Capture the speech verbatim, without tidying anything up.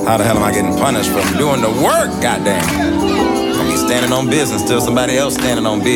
How the hell am I getting punished for doing the work, goddamn? I'm be standing on business till somebody else standing on business.